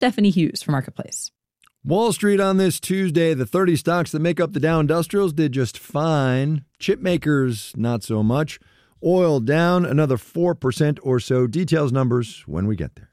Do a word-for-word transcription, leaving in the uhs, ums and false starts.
Stephanie Hughes from Marketplace. Wall Street on this Tuesday, the thirty stocks that make up the Dow Industrials did just fine. Chip makers, not so much. Oil down another four percent or so. Details numbers when we get there.